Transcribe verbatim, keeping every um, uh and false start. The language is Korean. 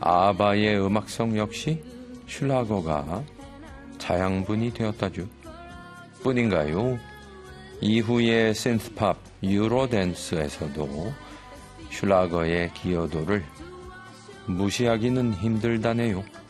아바의 음악성 역시 슐라거가 자양분이 되었다죠. 뿐인가요? 이후의 신스팝, 유로댄스에서도 슐라거의 기여도를 무시하기는 힘들다네요.